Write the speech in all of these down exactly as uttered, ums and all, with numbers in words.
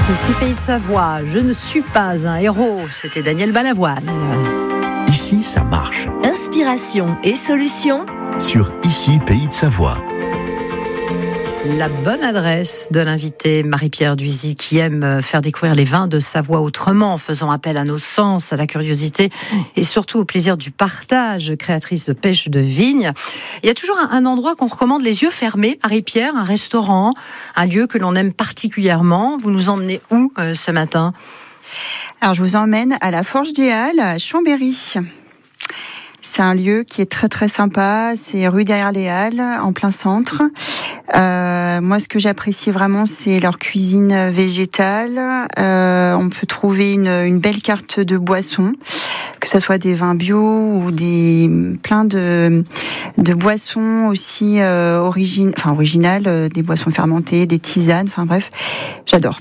Ici Pays de Savoie, je ne suis pas un héros, c'était Daniel Balavoine. Ici, ça marche. Inspiration et solutions Sur Ici, Pays de Savoie. La bonne adresse de l'invité Marie-Pierre Duisy qui aime faire découvrir les vins de Savoie autrement en faisant appel à nos sens, à la curiosité et surtout au plaisir du partage, créatrice de pêche de vigne. Il y a toujours un, un endroit qu'on recommande les yeux fermés, Marie-Pierre, un restaurant, un lieu que l'on aime particulièrement. Vous nous emmenez où euh, ce matin ? Alors je vous emmène à la Forge des Halles, à Chambéry. C'est un lieu qui est très très sympa, c'est rue derrière les Halles, en plein centre. Euh, moi, ce que j'apprécie vraiment, c'est leur cuisine végétale. Euh, on peut trouver une, une belle carte de boissons, que ce soit des vins bio ou des plein de de boissons aussi euh, origine, enfin originales, euh, des boissons fermentées, des tisanes. Enfin bref, j'adore.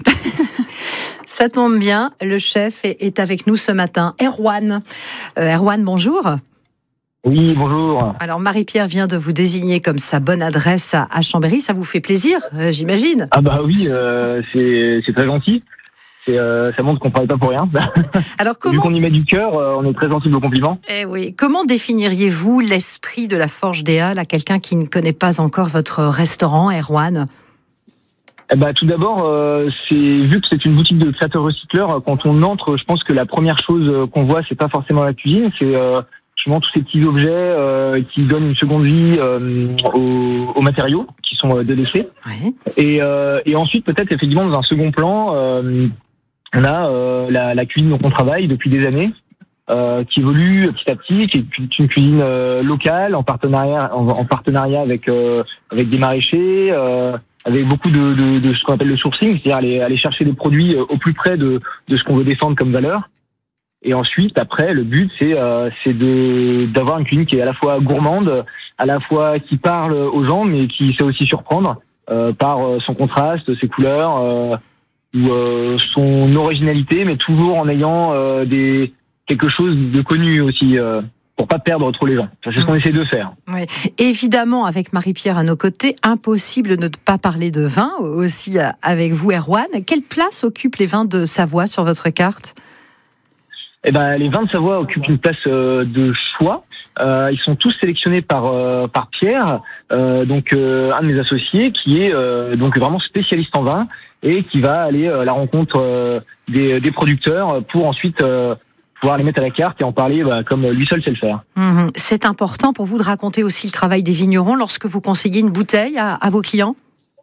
Ça tombe bien, le chef est, est avec nous ce matin, Erwan. Euh, Erwan, bonjour. Oui, bonjour. Alors Marie-Pierre vient de vous désigner comme sa bonne adresse à, à Chambéry, ça vous fait plaisir, euh, j'imagine. Ah bah oui, euh, c'est, c'est très gentil. C'est, euh, ça montre qu'on ne travaille pas pour rien. Alors comment... Vu qu'on y met du cœur, euh, on est très sensible aux compliments. Eh oui. Comment définiriez-vous l'esprit de la Forge des Halles à quelqu'un qui ne connaît pas encore votre restaurant, Erwan ? Eh bah, tout d'abord, euh, c'est vu que c'est une boutique de créateurs recycleurs, quand on entre, je pense que la première chose qu'on voit, c'est pas forcément la cuisine, c'est euh, justement tous ces petits objets euh, qui donnent une seconde vie euh, aux, aux matériaux qui sont euh, délaissés. Ouais. Et, euh, et ensuite, peut-être effectivement dans un second plan, euh, on a euh, la, la cuisine dont on travaille depuis des années, euh, qui évolue petit à petit, qui est une cuisine euh, locale en partenariat, en, en partenariat avec euh, avec des maraîchers. Euh, avec beaucoup de, de, de ce qu'on appelle le sourcing, c'est-à-dire aller, aller chercher des produits au plus près de, de ce qu'on veut défendre comme valeur. Et ensuite, après, le but, c'est, euh, c'est de, d'avoir une cuisine qui est à la fois gourmande, à la fois qui parle aux gens, mais qui sait aussi surprendre euh, par son contraste, ses couleurs, euh, ou euh, son originalité, mais toujours en ayant euh, des quelque chose de connu aussi. Euh, pour pas perdre trop les gens. C'est ce qu'on essaie de faire. Ouais. Évidemment, avec Marie-Pierre à nos côtés, impossible de ne pas parler de vin, aussi avec vous, Erwan. Quelle place occupent les vins de Savoie sur votre carte ? Eh ben, les vins de Savoie occupent une place euh, de choix. Euh, ils sont tous sélectionnés par euh, par Pierre, euh, donc euh, un de mes associés, qui est euh, donc vraiment spécialiste en vin et qui va aller euh, à la rencontre euh, des, des producteurs pour ensuite euh, pouvoir les mettre à la carte et en parler bah, comme lui seul sait le faire. Mmh. C'est important pour vous de raconter aussi le travail des vignerons lorsque vous conseillez une bouteille à, à vos clients ?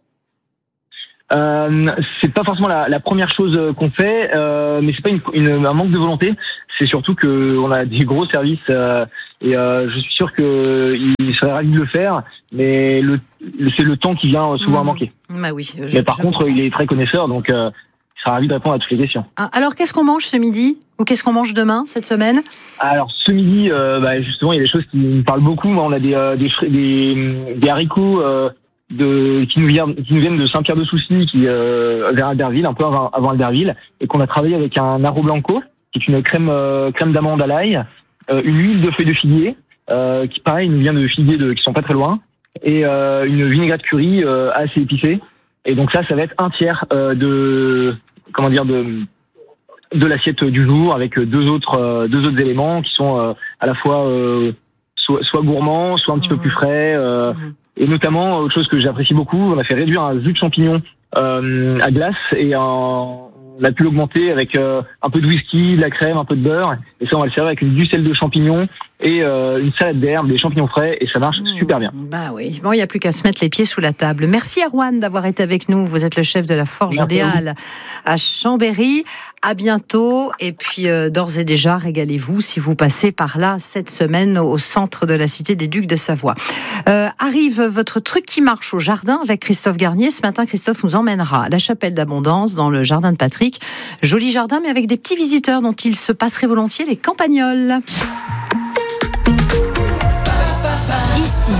Euh, c'est pas forcément la, la première chose qu'on fait, euh, mais c'est pas une, une, un manque de volonté. C'est surtout que on a des gros services euh, et euh, je suis sûr que il serait ravi de le faire, mais le, c'est le temps qui vient souvent mmh. à manquer. Bah oui. Je, mais par je contre, comprends. Il est très connaisseur, donc euh, il sera ravi de répondre à toutes les questions. Alors, qu'est-ce qu'on mange ce midi ? Ou qu'est-ce qu'on mange demain, cette semaine ? Alors, ce midi, euh, bah, justement, il y a des choses qui me parlent beaucoup. Moi, on a des, euh, des, des, des haricots euh, de, qui, nous viennent, qui nous viennent de Saint-Pierre-de-Soucy, qui euh, vers Albertville, un peu avant, avant Albertville, et qu'on a travaillé avec un Aro Blanco, qui est une crème, euh, crème d'amande à l'ail, euh, une huile de feuilles de figuier, euh, qui, pareil, nous vient de figuiers de, qui sont pas très loin, et euh, une vinaigrette curry euh, assez épicée. Et donc ça, ça va être un tiers euh, de... comment dire, de, de l'assiette du jour avec deux autres, euh, deux autres éléments qui sont euh, à la fois euh, soit, soit gourmands, soit un petit mmh. peu plus frais. Euh, mmh. Et notamment, autre chose que j'apprécie beaucoup, on a fait réduire un jus de champignon euh, à glace et un, on a pu l'augmenter avec euh, un peu de whisky, de la crème, un peu de beurre. Et ça, on va le servir avec une ducelle de champignons et euh, une salade d'herbes, des champignons frais, et ça marche mmh, super bien. Bah oui, bon, il n'y a plus qu'à se mettre les pieds sous la table. Merci Erwan d'avoir été avec nous. Vous êtes le chef de la Forge Merci des Halles à Chambéry. À bientôt. Et puis, euh, d'ores et déjà, régalez-vous si vous passez par là cette semaine au centre de la Cité des Ducs de Savoie. Euh, arrive votre truc qui marche au jardin avec Christophe Garnier. Ce matin, Christophe nous emmènera à la Chapelle d'Abondance, dans le jardin de Patrick. Joli jardin, mais avec des petits visiteurs dont il se passerait volontiers les campagnols. Ici, Pays de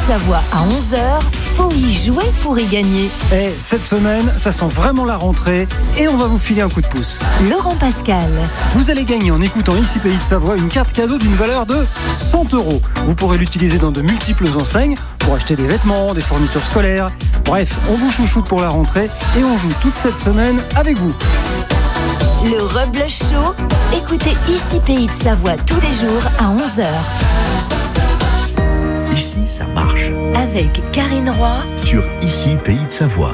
de Savoie à onze heures, faut y jouer pour y gagner. Et cette semaine, ça sent vraiment la rentrée et on va vous filer un coup de pouce. Laurent Pascal. Vous allez gagner en écoutant Ici Pays de Savoie une carte cadeau d'une valeur de cent euros. Vous pourrez l'utiliser dans de multiples enseignes pour acheter des vêtements, des fournitures scolaires. Bref, on vous chouchoute pour la rentrée et on joue toute cette semaine avec vous. Le Reblush Show, écoutez Ici Pays de Savoie tous les jours à onze heures. Ici, ça marche. Avec Karine Roy Sur Ici Pays de Savoie.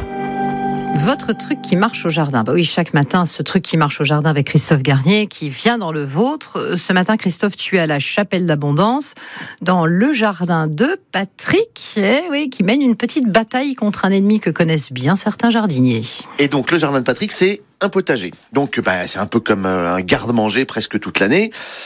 Votre truc qui marche au jardin. Bah oui, chaque matin, ce truc qui marche au jardin avec Christophe Garnier qui vient dans le vôtre. Ce matin, Christophe, tu es à la Chapelle d'Abondance, dans le jardin de Patrick, eh oui, qui mène une petite bataille contre un ennemi que connaissent bien certains jardiniers. Et donc, le jardin de Patrick, c'est un potager. Donc, bah, c'est un peu comme un garde-manger presque toute l'année.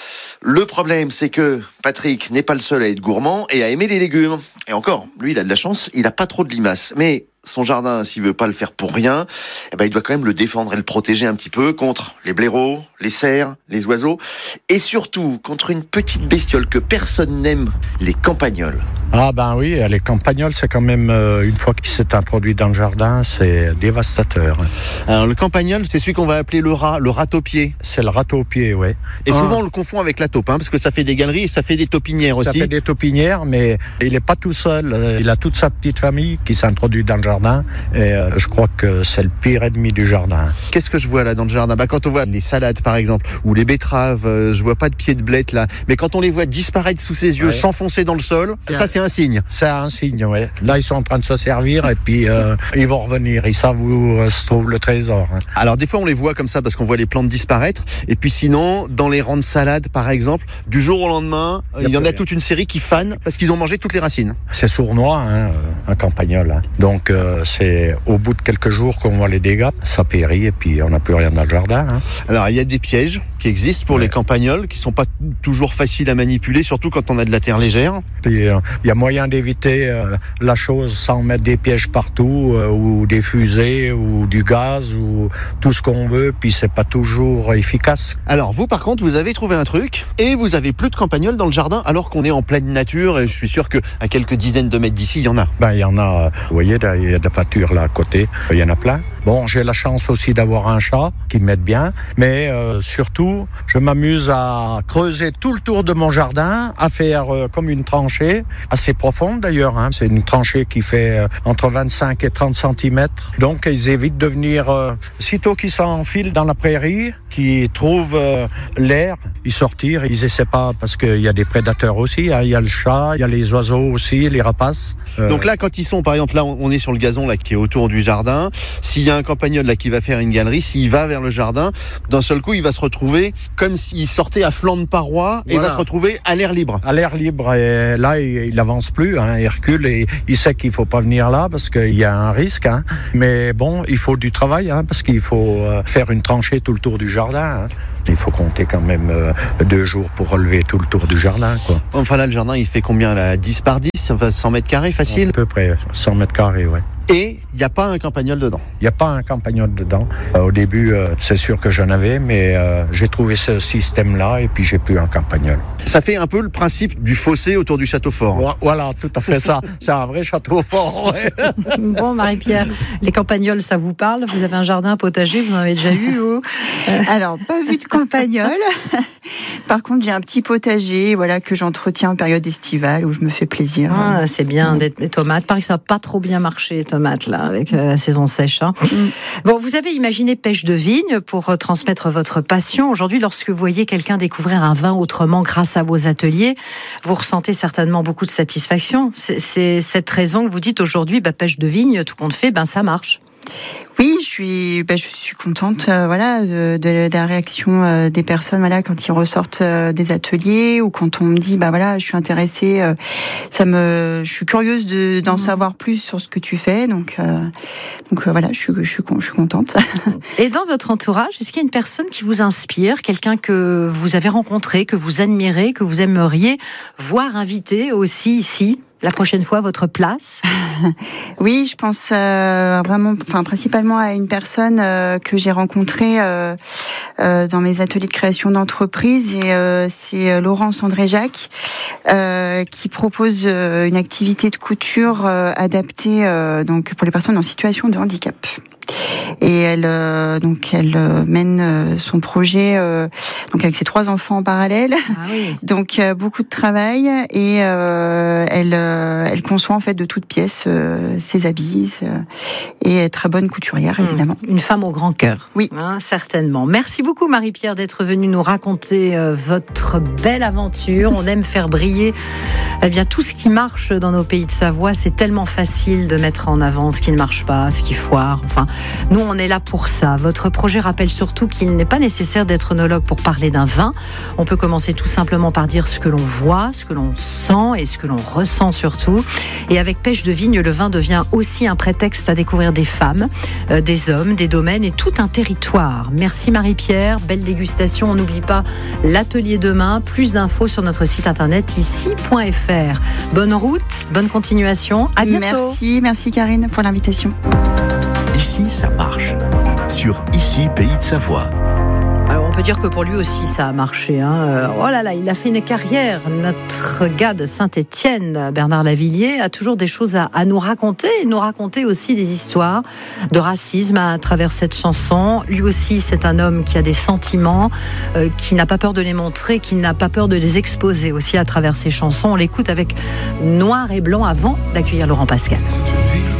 Le problème, c'est que Patrick n'est pas le seul à être gourmand et à aimer les légumes. Et encore, lui, il a de la chance, il n'a pas trop de limaces. Mais son jardin, s'il veut pas le faire pour rien, eh ben, il doit quand même le défendre et le protéger un petit peu contre les blaireaux, les cerfs, les oiseaux, et surtout contre une petite bestiole que personne n'aime, les campagnols. Ah ben oui, les campagnols, c'est quand même, euh, une fois qu'il s'est introduit dans le jardin, c'est dévastateur. Alors, le campagnol, c'est celui qu'on va appeler le rat, le rat au pied. C'est le rat au pied, oui. Et ah. souvent, on le confond avec la taupe, hein, parce que ça fait des galeries et ça fait des taupinières aussi. Ça fait des taupinières, mais il n'est pas tout seul. Il a toute sa petite famille qui s'introduit dans le jardin. Et euh, je crois que c'est le pire ennemi du jardin. Qu'est-ce que je vois là dans le jardin ? Bah, quand on voit les salades, par exemple, ou les betteraves, euh, je vois pas de pieds de blettes là. Mais quand on les voit disparaître sous ses yeux, ouais. s'enfoncer dans le sol, Bien. ça c'est un signe. C'est un signe, oui. Là, ils sont en train de se servir et puis euh, ils vont revenir. Ils savent où euh, se trouve le trésor. Hein. Alors des fois, on les voit comme ça parce qu'on voit les plantes disparaître. Et puis sinon, dans les rangs de salade, par exemple, du jour au lendemain, il y, il y en a rien. toute une série qui fanent parce qu'ils ont mangé toutes les racines. C'est sournois, hein, un campagnol. Hein. Donc euh, c'est au bout de quelques jours qu'on voit les dégâts. Ça périt et puis on n'a plus rien dans le jardin. Hein. Alors il y a des pièges qui existent pour ouais. les campagnols, qui sont pas toujours faciles à manipuler, surtout quand on a de la terre légère. Puis il euh, y a moyen d'éviter euh, la chose sans mettre des pièges partout, euh, ou des fusées, ou du gaz, ou tout ce qu'on veut, puis c'est pas toujours efficace. Alors vous par contre, vous avez trouvé un truc, et vous avez plus de campagnols dans le jardin, alors qu'on est en pleine nature, et je suis sûr qu'à quelques dizaines de mètres d'ici, il y en a. Ben il y en a, vous voyez, il y a de la pâture là à côté, il y en a plein. Bon, j'ai la chance aussi d'avoir un chat qui m'aide bien, mais euh, surtout, je m'amuse à creuser tout le tour de mon jardin, à faire euh, comme une tranchée, assez profonde d'ailleurs. Hein. C'est une tranchée qui fait euh, entre vingt-cinq et trente centimètres. Donc, ils évitent de venir, euh, sitôt qu'ils s'enfilent dans la prairie, qu'ils trouvent euh, l'air, ils sortirent, ils essaient pas, parce qu'il y a des prédateurs aussi. Hein. Il y a le chat, il y a les oiseaux aussi, les rapaces. Euh... Donc là, quand ils sont, par exemple, là, on est sur le gazon là qui est autour du jardin. S'il y a un campagnol là qui va faire une galerie, s'il va vers le jardin, d'un seul coup, il va se retrouver comme s'il sortait à flanc de paroi et voilà. il va se retrouver à l'air libre. À l'air libre. Et là, il n'avance plus, hein, il recule et il sait qu'il faut pas venir là parce qu'il y a un risque. Hein. Mais bon, il faut du travail, hein, parce qu'il faut faire une tranchée tout le tour du jardin. Hein. Il faut compter quand même euh, deux jours pour relever tout le tour du jardin, quoi. Enfin là, le jardin, il fait combien là ? dix par dix, cent mètres carrés, facile ? À peu près, cent mètres carrés, ouais. Et il n'y a pas un campagnol dedans. Il n'y a pas un campagnol dedans. Euh, au début, euh, c'est sûr que j'en avais, mais euh, j'ai trouvé ce système-là et puis j'ai plus un campagnol. Ça fait un peu le principe du fossé autour du château fort. Voilà, tout à fait ça. C'est un vrai château fort. Ouais. Bon, Marie-Pierre, les campagnols, ça vous parle ? Vous avez un jardin potager, vous en avez déjà eu ou... Alors, pas vu de campagnol. Par contre, j'ai un petit potager, voilà, que j'entretiens en période estivale où je me fais plaisir. Ah, c'est bien, mmh. des, des tomates. Pareil que ça n'a pas trop bien marché, tomates, là, avec euh, la saison sèche. Hein. Mmh. Bon, vous avez imaginé Pêche de Vigne pour euh, transmettre votre passion. Aujourd'hui, lorsque vous voyez quelqu'un découvrir un vin autrement grâce à vos ateliers, vous ressentez certainement beaucoup de satisfaction. C'est, c'est cette raison que vous dites aujourd'hui, bah, Pêche de Vigne, tout compte fait, ben, ça marche. Oui, je suis, bah, je suis contente, euh, voilà, de, de, de la réaction euh, des personnes, voilà, quand ils ressortent euh, des ateliers ou quand on me dit, bah voilà, je suis intéressée, euh, ça me, je suis curieuse de, d'en mmh. savoir plus sur ce que tu fais, donc, euh, donc euh, voilà, je suis, je suis, je suis contente. Et dans votre entourage, est-ce qu'il y a une personne qui vous inspire, quelqu'un que vous avez rencontré, que vous admirez, que vous aimeriez voir invité aussi ici? La prochaine fois, votre place ? Oui, je pense euh, vraiment, enfin principalement à une personne euh, que j'ai rencontrée euh, euh, dans mes ateliers de création d'entreprise. Et euh, c'est Laurence André-Jacques euh, qui propose euh, une activité de couture euh, adaptée euh, donc pour les personnes en situation de handicap. Et elle, euh, donc, elle euh, mène euh, son projet euh, donc avec ses trois enfants en parallèle. Ah oui. Donc euh, beaucoup de travail et euh, elle, euh, elle conçoit en fait de toutes pièces euh, ses habits euh, et est très bonne couturière évidemment. Mmh. Une femme au grand cœur. Oui, hein, certainement. Merci beaucoup Marie-Pierre d'être venue nous raconter euh, votre belle aventure. On aime faire briller eh bien tout ce qui marche dans nos pays de Savoie. C'est tellement facile de mettre en avant ce qui ne marche pas, ce qui foire. Enfin, nous on est là pour ça. Votre projet rappelle surtout qu'il n'est pas nécessaire d'être œnologue pour parler d'un vin. On peut commencer tout simplement par dire ce que l'on voit, ce que l'on sent et ce que l'on ressent surtout. Et avec Pêche de Vigne, le vin devient aussi un prétexte à découvrir des femmes, euh, des hommes, des domaines et tout un territoire. Merci Marie-Pierre, belle dégustation. On n'oublie pas l'atelier demain. Plus d'infos sur notre site internet ici point f r. Bonne route, bonne continuation. À bientôt. Merci, merci Karine pour l'invitation. Ici, ça marche. Sur Ici, Pays de Savoie. Alors on peut dire que pour lui aussi ça a marché. Hein. Euh, oh là là, il a fait une carrière. Notre gars de Saint-Étienne, Bernard Lavilliers, a toujours des choses à, à nous raconter. Et nous raconter aussi des histoires de racisme à travers cette chanson. Lui aussi, c'est un homme qui a des sentiments, euh, qui n'a pas peur de les montrer, qui n'a pas peur de les exposer aussi à travers ses chansons. On l'écoute avec Noir et Blanc avant d'accueillir Laurent Pascal.